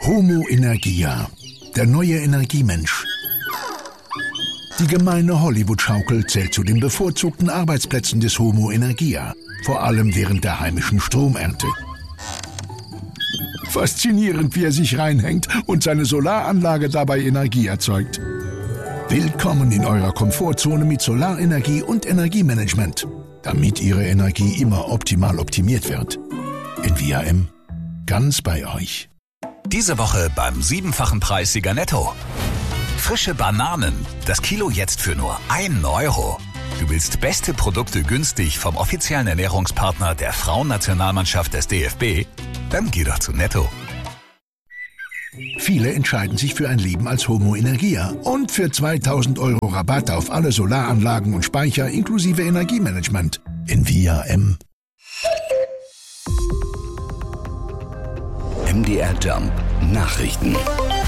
Homo Energia, der neue Energiemensch. Die gemeine Hollywood-Schaukel zählt zu den bevorzugten Arbeitsplätzen des Homo Energia, vor allem während der heimischen Stromernte. Faszinierend, wie er sich reinhängt und seine Solaranlage dabei Energie erzeugt. Willkommen in eurer Komfortzone mit Solarenergie und Energiemanagement, damit Ihre Energie immer optimal optimiert wird. Envia M, ganz bei euch. Diese Woche beim 7-fachen Preis Sieger Netto. Frische Bananen, das Kilo jetzt für nur 1 Euro. Du willst beste Produkte günstig vom offiziellen Ernährungspartner der Frauennationalmannschaft des DFB? Dann geh doch zu Netto. Viele entscheiden sich für ein Leben als Homo Energia und für 2.000 Euro Rabatt auf alle Solaranlagen und Speicher inklusive Energiemanagement. Envia M. MDR Jump Nachrichten.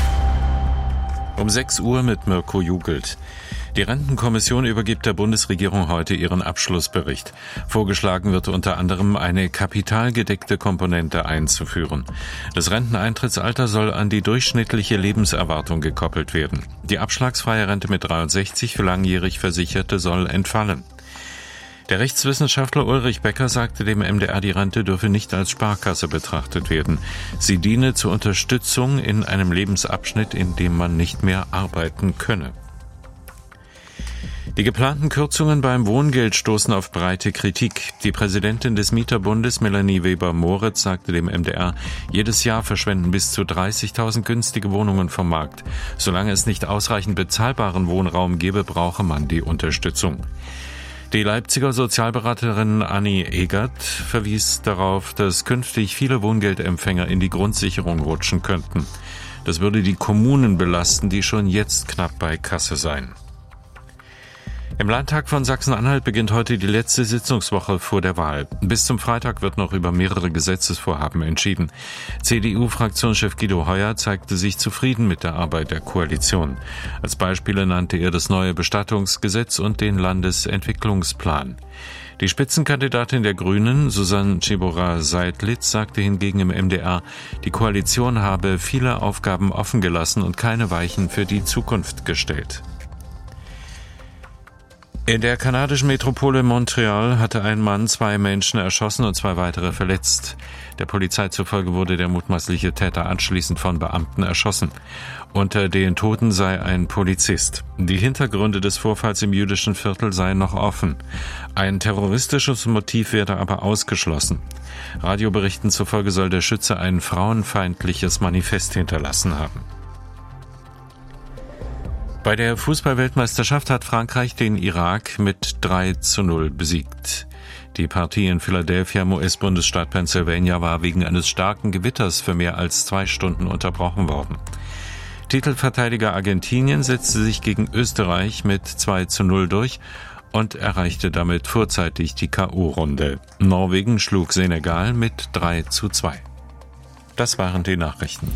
Um 6 Uhr mit Mirko Jugelt. Die Rentenkommission übergibt der Bundesregierung heute ihren Abschlussbericht. Vorgeschlagen wird unter anderem eine kapitalgedeckte Komponente einzuführen. Das Renteneintrittsalter soll an die durchschnittliche Lebenserwartung gekoppelt werden. Die abschlagsfreie Rente mit 63 für langjährig Versicherte soll entfallen. Der Rechtswissenschaftler Ulrich Becker sagte dem MDR, die Rente dürfe nicht als Sparkasse betrachtet werden. Sie diene zur Unterstützung in einem Lebensabschnitt, in dem man nicht mehr arbeiten könne. Die geplanten Kürzungen beim Wohngeld stoßen auf breite Kritik. Die Präsidentin des Mieterbundes, Melanie Weber-Moritz, sagte dem MDR, jedes Jahr verschwenden bis zu 30.000 günstige Wohnungen vom Markt. Solange es nicht ausreichend bezahlbaren Wohnraum gebe, brauche man die Unterstützung. Die Leipziger Sozialberaterin Anni Egert verwies darauf, dass künftig viele Wohngeldempfänger in die Grundsicherung rutschen könnten. Das würde die Kommunen belasten, die schon jetzt knapp bei Kasse seien. Im Landtag von Sachsen-Anhalt beginnt heute die letzte Sitzungswoche vor der Wahl. Bis zum Freitag wird noch über mehrere Gesetzesvorhaben entschieden. CDU-Fraktionschef Guido Heuer zeigte sich zufrieden mit der Arbeit der Koalition. Als Beispiele nannte er das neue Bestattungsgesetz und den Landesentwicklungsplan. Die Spitzenkandidatin der Grünen, Susanne Cebora-Seidlitz, sagte hingegen im MDR, die Koalition habe viele Aufgaben offen gelassen und keine Weichen für die Zukunft gestellt. In der kanadischen Metropole Montreal hatte ein Mann 2 Menschen erschossen und 2 weitere verletzt. Der Polizei zufolge wurde der mutmaßliche Täter anschließend von Beamten erschossen. Unter den Toten sei ein Polizist. Die Hintergründe des Vorfalls im jüdischen Viertel seien noch offen. Ein terroristisches Motiv werde aber ausgeschlossen. Radioberichten zufolge soll der Schütze ein frauenfeindliches Manifest hinterlassen haben. Bei der Fußball-Weltmeisterschaft hat Frankreich den Irak mit 3:0 besiegt. Die Partie in Philadelphia im US-Bundesstaat Pennsylvania war wegen eines starken Gewitters für mehr als 2 Stunden unterbrochen worden. Titelverteidiger Argentinien setzte sich gegen Österreich mit 2:0 durch und erreichte damit vorzeitig die K.O.-Runde. Norwegen schlug Senegal mit 3:2. Das waren die Nachrichten.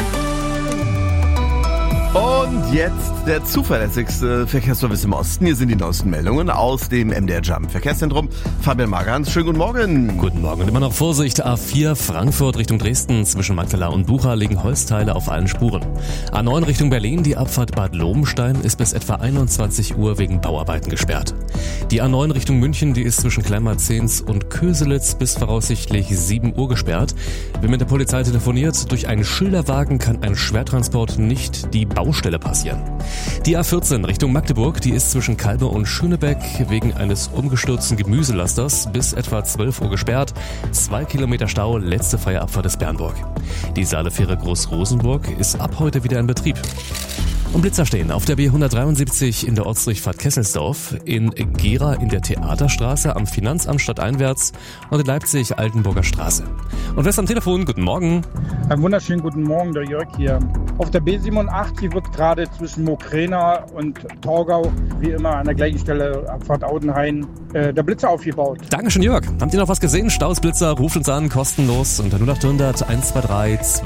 Und jetzt der zuverlässigste Verkehrsservice im Osten. Hier sind die neuesten Meldungen aus dem MDR Jump Verkehrszentrum. Fabian Magans, schönen guten Morgen. Guten Morgen und immer noch Vorsicht. A4 Frankfurt Richtung Dresden. Zwischen Magdala und Bucha liegen Holzteile auf allen Spuren. A9 Richtung Berlin. Die Abfahrt Bad Lobenstein ist bis etwa 21 Uhr wegen Bauarbeiten gesperrt. Die A9 Richtung München, die ist zwischen Kleinmarzens und Köselitz bis voraussichtlich 7 Uhr gesperrt. Wer mit der Polizei telefoniert, durch einen Schilderwagen kann ein Schwertransport nicht die Baustelle passieren. Die A14 Richtung Magdeburg, die ist zwischen Kalbe und Schönebeck wegen eines umgestürzten Gemüselasters bis etwa 12 Uhr gesperrt. 2 Kilometer Stau, letzte freie Abfahrt ist Bernburg. Die Saalefähre Groß-Rosenburg ist ab heute wieder in Betrieb. Und Blitzer stehen auf der B173 in der Ortsdurchfahrt Kesselsdorf, in Gera in der Theaterstraße, am Finanzamt stadteinwärts und in Leipzig Altenburger Straße. Und wer ist am Telefon? Guten Morgen. Einen wunderschönen guten Morgen, der Jörg hier. Auf der B87 wird gerade zwischen Mokrena und Torgau, wie immer an der gleichen Stelle, Abfahrt Audenhain, der Blitzer aufgebaut. Dankeschön, Jörg. Habt ihr noch was gesehen? Staus, Blitzer, ruft uns an, kostenlos unter 0800 123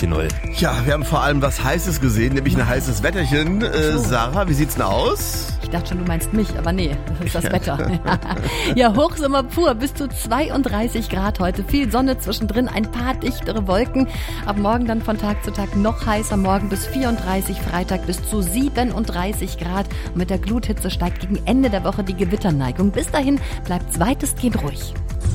2340. Ja, wir haben vor allem was Heißes gesehen, nämlich ein heißes Wetterchen. Sarah, wie sieht's denn aus? Ich dachte schon, du meinst mich, aber nee, das ist das Wetter. Ja, Hochsommer pur, bis zu 32 Grad heute. Viel Sonne zwischendrin, ein paar dichtere Wolken. Ab morgen dann von Tag zu Tag noch heißer. Morgen bis 34, Freitag bis zu 37 Grad. Und mit der Gluthitze steigt gegen Ende der Woche die Gewitterneigung. Bis dahin bleibt's weitestgehend ruhig.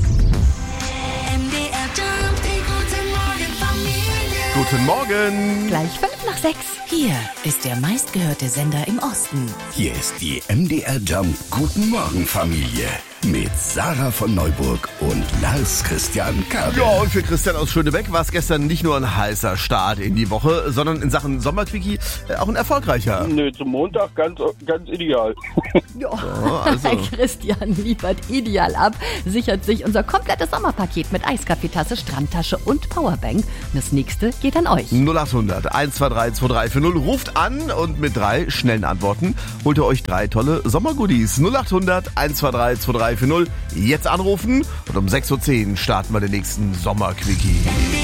Guten Morgen. Gleich 5:05. Hier ist der meistgehörte Sender im Osten. Hier ist die MDR Jump Guten Morgen Familie mit Sarah von Neuburg und Lars Christian Kabel. Ja, und für Christian aus Schönebeck war es gestern nicht nur ein heißer Start in die Woche, sondern in Sachen Sommerquickie auch ein erfolgreicher. Nö, zum Montag ganz ideal. Ja, also. Christian liefert ideal ab, sichert sich unser komplettes Sommerpaket mit Eiskaffeetasse, Strandtasche und Powerbank. Das nächste geht an euch. 0800 123 2340. Ruft an und mit 3 schnellen Antworten holt ihr euch 3 tolle Sommergoodies. 0800 123 2340. Jetzt anrufen und um 6:10 Uhr starten wir den nächsten Sommerquickie.